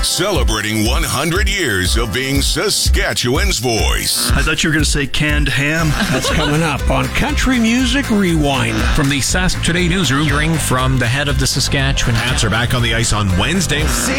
celebrating 100 years of being Saskatchewan's voice. I thought you were going to say canned ham. That's coming up on Country Music Rewind. From the Sask Today newsroom, hearing from the head of the Saskatchewan Cats are back on the ice on Wednesday. See